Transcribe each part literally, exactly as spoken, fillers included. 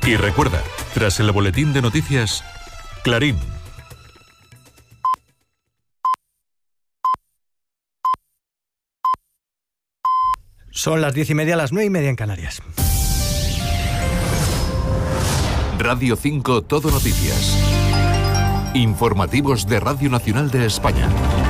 Y recuerda, tras el boletín de noticias, Clarín. Son las diez y media, las nueve y media en Canarias. Radio cinco Todo Noticias. Informativos de Radio Nacional de España.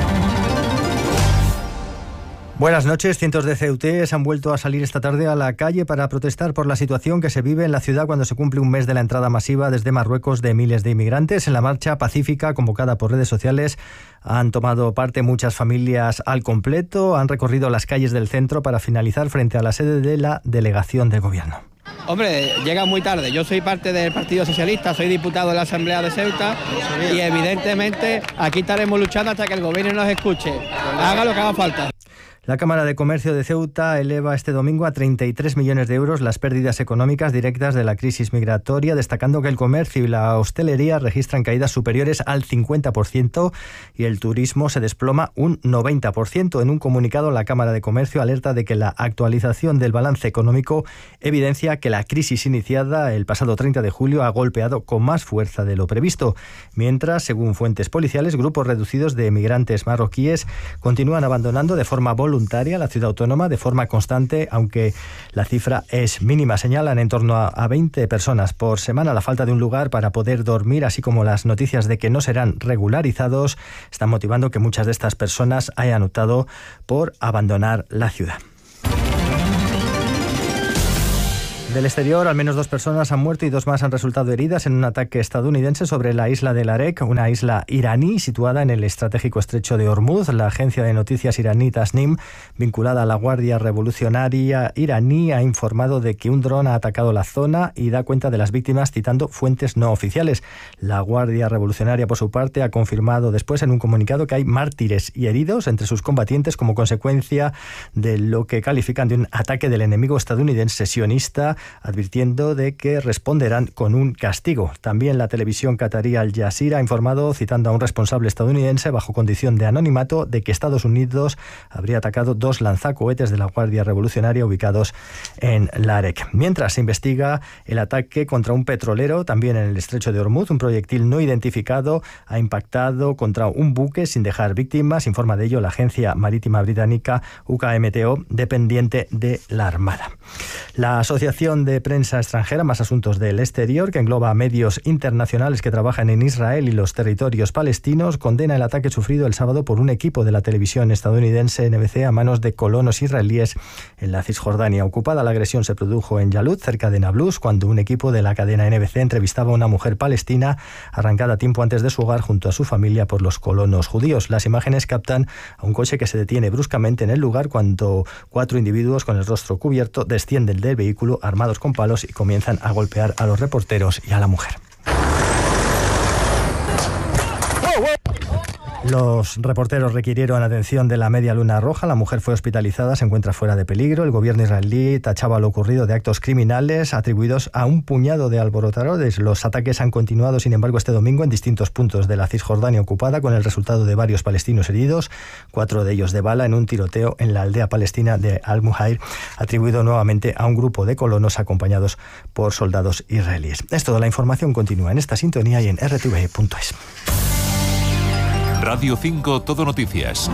Buenas noches. Cientos de ceutíes han vuelto a salir esta tarde a la calle para protestar por la situación que se vive en la ciudad cuando se cumple un mes de la entrada masiva desde Marruecos de miles de inmigrantes. En la marcha pacífica convocada por redes sociales han tomado parte muchas familias al completo, han recorrido las calles del centro para finalizar frente a la sede de la delegación del gobierno. Hombre, llega muy tarde. Yo soy parte del Partido Socialista, soy diputado de la Asamblea de Ceuta y evidentemente aquí estaremos luchando hasta que el gobierno nos escuche, haga lo que haga falta. La Cámara de Comercio de Ceuta eleva este domingo a treinta y tres millones de euros las pérdidas económicas directas de la crisis migratoria, destacando que el comercio y la hostelería registran caídas superiores al cincuenta por ciento y el turismo se desploma un noventa por ciento. En un comunicado, la Cámara de Comercio alerta de que la actualización del balance económico evidencia que la crisis iniciada el pasado treinta de julio ha golpeado con más fuerza de lo previsto, mientras, según fuentes policiales, grupos reducidos de migrantes marroquíes continúan abandonando de forma voluntaria la ciudad autónoma de forma constante, aunque la cifra es mínima. Señalan en torno a, a veinte personas por semana. La falta de un lugar para poder dormir, así como las noticias de que no serán regularizados, están motivando que muchas de estas personas hayan optado por abandonar la ciudad. Del exterior, al menos dos personas han muerto y dos más han resultado heridas en un ataque estadounidense sobre la isla de Larek, una isla iraní situada en el estratégico estrecho de Hormuz. La agencia de noticias iraní Tasnim, vinculada a la Guardia Revolucionaria iraní, ha informado de que un dron ha atacado la zona y da cuenta de las víctimas citando fuentes no oficiales. La Guardia Revolucionaria, por su parte, ha confirmado después en un comunicado que hay mártires y heridos entre sus combatientes como consecuencia de lo que califican de un ataque del enemigo estadounidense sionista, advirtiendo de que responderán con un castigo. También la televisión catarí Al Jazeera ha informado, citando a un responsable estadounidense bajo condición de anonimato, de que Estados Unidos habría atacado dos lanzacohetes de la Guardia Revolucionaria ubicados en Larek. Mientras se investiga el ataque contra un petrolero, también en el estrecho de Hormuz, un proyectil no identificado ha impactado contra un buque sin dejar víctimas. Informa de ello la agencia marítima británica U K M T O, dependiente de la Armada. La Asociación de Prensa Extranjera, más asuntos del exterior, que engloba a medios internacionales que trabajan en Israel y los territorios palestinos, condena el ataque sufrido el sábado por un equipo de la televisión estadounidense N B C a manos de colonos israelíes en la Cisjordania ocupada. La agresión se produjo en Yalut, cerca de Nablus, cuando un equipo de la cadena N B C entrevistaba a una mujer palestina arrancada tiempo antes de su hogar junto a su familia por los colonos judíos. Las imágenes captan a un coche que se detiene bruscamente en el lugar cuando cuatro individuos con el rostro cubierto descienden del vehículo armados con palos y comienzan a golpear a los reporteros y a la mujer. Los reporteros requirieron atención de la Media Luna Roja. La mujer fue hospitalizada, se encuentra fuera de peligro. El gobierno israelí tachaba lo ocurrido de actos criminales atribuidos a un puñado de alborotadores. Los ataques han continuado, sin embargo, este domingo en distintos puntos de la Cisjordania ocupada, con el resultado de varios palestinos heridos, cuatro de ellos de bala, en un tiroteo en la aldea palestina de Al-Muhair, atribuido nuevamente a un grupo de colonos acompañados por soldados israelíes. Es toda la información, continúa en esta sintonía y en r t v punto es. Radio cinco Todo Noticias.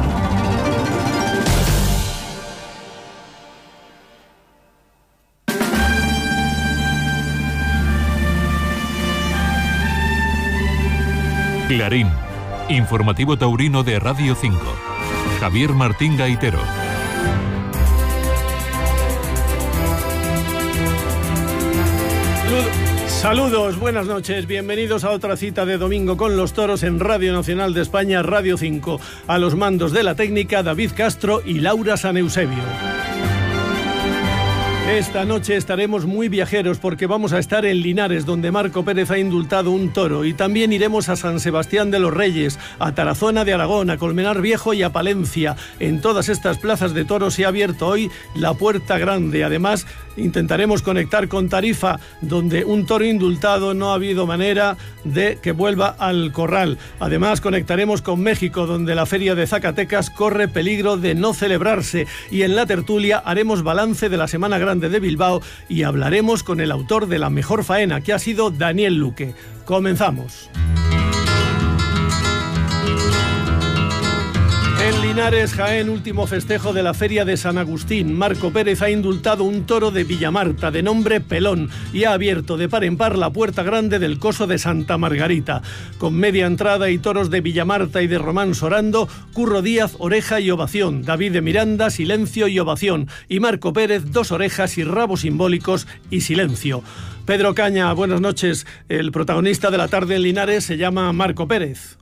Clarín, informativo taurino de Radio cinco. Javier Martín Gaitero. Saludos, buenas noches, bienvenidos a otra cita de domingo con los toros en Radio Nacional de España, Radio cinco. A los mandos de la técnica, David Castro y Laura San Eusebio. Esta noche estaremos muy viajeros porque vamos a estar en Linares, donde Marco Pérez ha indultado un toro, y también iremos a San Sebastián de los Reyes, a Tarazona de Aragón, a Colmenar Viejo y a Palencia. En todas estas plazas de toros se ha abierto hoy la Puerta Grande. Además, intentaremos conectar con Tarifa, donde un toro indultado no ha habido manera de que vuelva al corral. Además, conectaremos con México, donde la Feria de Zacatecas corre peligro de no celebrarse. Y en la tertulia haremos balance de la Semana Grande Grande de Bilbao y hablaremos con el autor de la mejor faena, que ha sido Daniel Luque. Comenzamos. En Linares, Jaén, último festejo de la Feria de San Agustín. Marco Pérez ha indultado un toro de Villamarta de nombre Pelón y ha abierto de par en par la puerta grande del coso de Santa Margarita. Con media entrada y toros de Villamarta y de Román Sorando, Curro Díaz, oreja y ovación, David de Miranda, silencio y ovación, y Marco Pérez, dos orejas y rabos simbólicos y silencio. Pedro Caña, buenas noches. El protagonista de la tarde en Linares se llama Marco Pérez.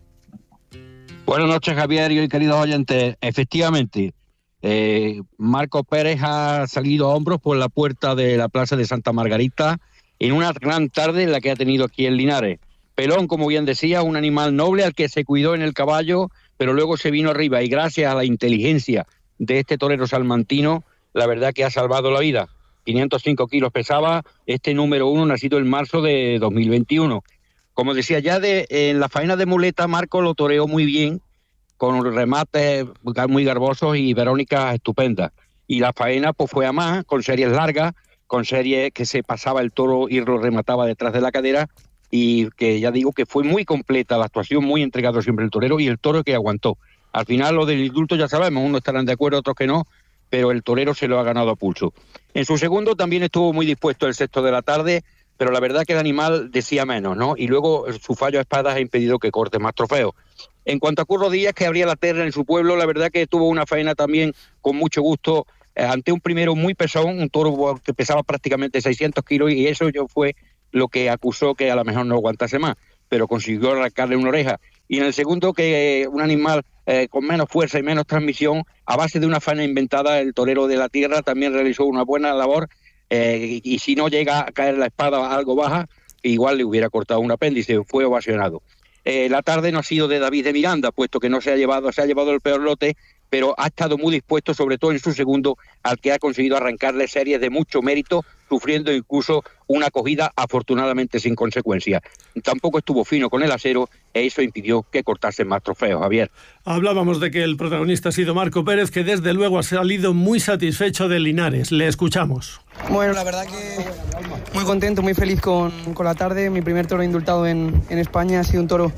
Buenas noches, Javier y queridos oyentes. Efectivamente, eh, Marco Pérez ha salido a hombros por la puerta de la Plaza de Santa Margarita en una gran tarde en la que ha tenido aquí en Linares. Pelón, como bien decía, un animal noble al que se cuidó en el caballo, pero luego se vino arriba y gracias a la inteligencia de este torero salmantino, la verdad que ha salvado la vida. quinientos cinco kilos pesaba este número uno, nacido en marzo de dos mil veintiuno. Como decía, ya de, en la faena de muleta, Marco lo toreó muy bien, con remates muy garbosos y verónicas estupendas. Y la faena pues fue a más, con series largas, con series que se pasaba el toro y lo remataba detrás de la cadera, y que ya digo que fue muy completa la actuación, muy entregado siempre el torero, y el toro que aguantó. Al final lo del indulto ya sabemos, unos estarán de acuerdo, otros que no, pero el torero se lo ha ganado a pulso. En su segundo también estuvo muy dispuesto el sexto de la tarde, pero la verdad que el animal decía menos, ¿no? Y luego su fallo a espadas ha impedido que corte más trofeos. En cuanto a Curro Díaz, que abría la terna en su pueblo, la verdad que tuvo una faena también con mucho gusto, eh, ante un primero muy pesón, un toro que pesaba prácticamente seiscientos kilos, y eso yo fue lo que acusó que a lo mejor no aguantase más, pero consiguió arrancarle una oreja. Y en el segundo, que un animal eh, con menos fuerza y menos transmisión, a base de una faena inventada, el torero de la tierra también realizó una buena labor. Eh, y, y si no llega a caer la espada algo baja, igual le hubiera cortado un apéndice, fue ovacionado. Eh, la tarde no ha sido de David de Miranda, puesto que no se ha llevado, se ha llevado el peor lote, pero ha estado muy dispuesto, sobre todo en su segundo, al que ha conseguido arrancarle series de mucho mérito, sufriendo incluso una acogida afortunadamente sin consecuencias. Tampoco estuvo fino con el acero e eso impidió que cortase más trofeos, Javier. Hablábamos de que el protagonista ha sido Marco Pérez, que desde luego ha salido muy satisfecho de Linares. Le escuchamos. Bueno, la verdad que muy contento, muy feliz con, con la tarde. Mi primer toro indultado en, en España ha sido un toro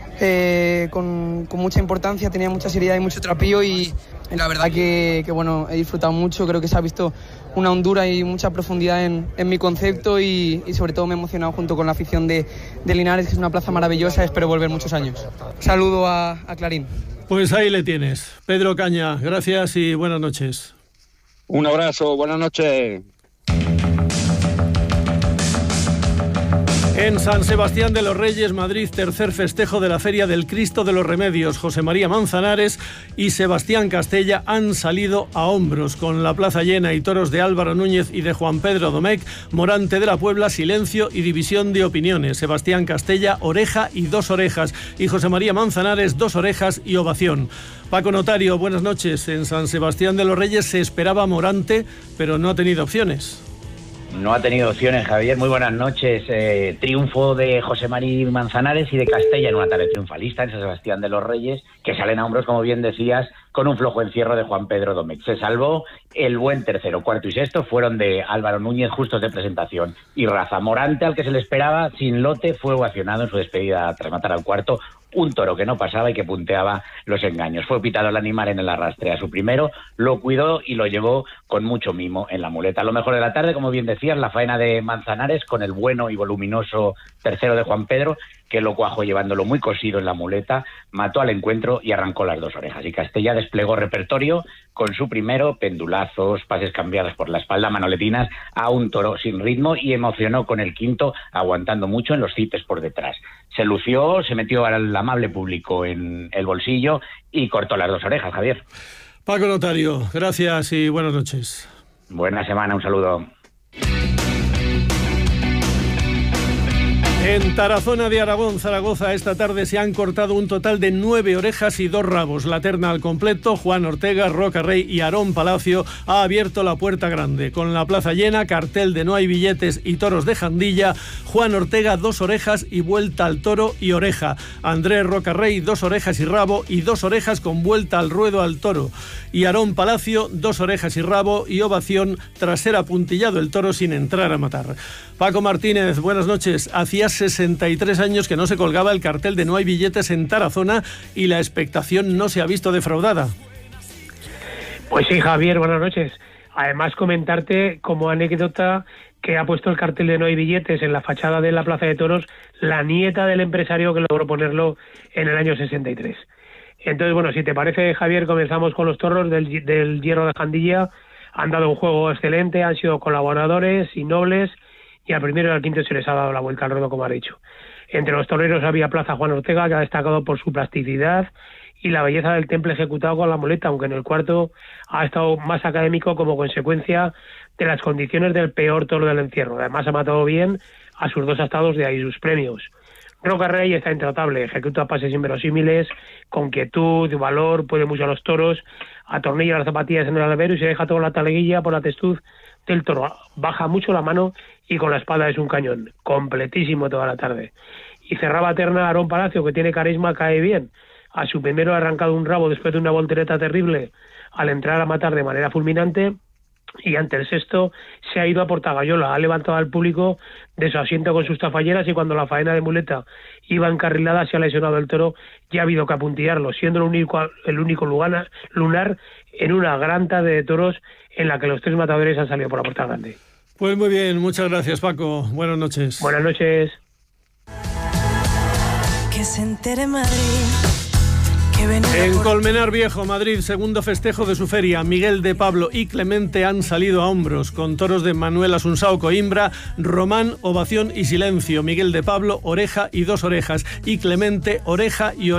eh, con, con mucha importancia, tenía mucha seriedad y mucho trapío, y, y la verdad que, que bueno, he disfrutado mucho. Creo que se ha visto una hondura y mucha profundidad en, en mi concepto, y, y sobre todo me he emocionado junto con la afición de, de Linares, que es una plaza maravillosa. Espero volver muchos años. Saludo a, a Clarín. Pues ahí le tienes. Pedro Caña, gracias y buenas noches. Un abrazo, buenas noches. En San Sebastián de los Reyes, Madrid, tercer festejo de la Feria del Cristo de los Remedios. José María Manzanares y Sebastián Castella han salido a hombros, con la plaza llena y toros de Álvaro Núñez y de Juan Pedro Domecq. Morante de la Puebla, silencio y división de opiniones. Sebastián Castella, oreja y dos orejas. Y José María Manzanares, dos orejas y ovación. Paco Notario, buenas noches. En San Sebastián de los Reyes se esperaba Morante, pero no ha tenido opciones. No ha tenido opciones, Javier. Muy buenas noches. Eh, triunfo de José María Manzanares y de Castella en una tarde triunfalista en San Sebastián de los Reyes, que salen a hombros, como bien decías, con un flojo encierro de Juan Pedro Domecq. Se salvó el buen tercero, cuarto y sexto fueron de Álvaro Núñez, justos de presentación, y Raza. Morante, al que se le esperaba sin lote, fue ovacionado en su despedida tras matar al cuarto. Un toro que no pasaba y que punteaba los engaños. Fue pitado el animal en el arrastre a su primero, lo cuidó y lo llevó con mucho mimo en la muleta. Lo mejor de la tarde, como bien decías, la faena de Manzanares con el bueno y voluminoso tercero de Juan Pedro, que lo cuajó llevándolo muy cosido en la muleta, mató al encuentro y arrancó las dos orejas. Y Castella desplegó repertorio con su primero, pendulazos, pases cambiados por la espalda, manoletinas a un toro sin ritmo, y emocionó con el quinto, aguantando mucho en los cipes por detrás. Se lució, se metió al amable público en el bolsillo y cortó las dos orejas, Javier. Paco Notario, gracias y buenas noches. Buena semana, un saludo. En Tarazona de Aragón, Zaragoza, esta tarde se han cortado un total de nueve orejas y dos rabos. La terna al completo, Juan Ortega, Roca Rey y Aarón Palacio ha abierto la puerta grande. Con la plaza llena, cartel de no hay billetes y toros de Jandilla, Juan Ortega, dos orejas y vuelta al toro y oreja. Andrés Roca Rey, dos orejas y rabo y dos orejas con vuelta al ruedo al toro. Y Aarón Palacio, dos orejas y rabo y ovación tras ser apuntillado el toro sin entrar a matar. Paco Martínez, buenas noches. Hacía sesenta y tres años que no se colgaba el cartel de no hay billetes en Tarazona y la expectación no se ha visto defraudada. Pues sí, Javier, buenas noches. Además, comentarte como anécdota que ha puesto el cartel de no hay billetes en la fachada de la Plaza de Toros la nieta del empresario que logró ponerlo en el año sesenta y tres. Entonces, bueno, si te parece, Javier, comenzamos con los toros del, del Hierro de Jandilla. Han dado un juego excelente, han sido colaboradores y nobles, y al primero y al quinto se les ha dado la vuelta al ruedo, como ha dicho. Entre los toreros había Plaza Juan Ortega, que ha destacado por su plasticidad y la belleza del temple ejecutado con la muleta, aunque en el cuarto ha estado más académico como consecuencia de las condiciones del peor toro del encierro. Además ha matado bien a sus dos astados, de ahí sus premios. Roca Rey está intratable, ejecuta pases inverosímiles, con quietud, valor, puede mucho a los toros, atornilla las zapatillas en el albero y se deja toda la taleguilla por la testuz del toro. Baja mucho la mano y con la espada es un cañón, completísimo toda la tarde. Y cerraba terna Aarón Palacio, que tiene carisma, cae bien. A su primero ha arrancado un rabo después de una voltereta terrible al entrar a matar de manera fulminante, y ante el sexto se ha ido a Portagayola, ha levantado al público de su asiento con sus tafalleras, y cuando la faena de muleta iba encarrilada se ha lesionado el toro y ha habido que apuntillarlo, siendo el único, el único lugar, lunar en una gran tarde de toros en la que los tres matadores han salido por la puerta grande. Pues muy bien, muchas gracias, Paco. Buenas noches. Buenas noches. Que se entere Madrid. En Colmenar Viejo, Madrid, segundo festejo de su feria. Miguel de Pablo y Clemente han salido a hombros, con toros de Manuel Asunsao Coimbra, Román, ovación y silencio. Miguel de Pablo, oreja y dos orejas. Y Clemente, oreja y oreja.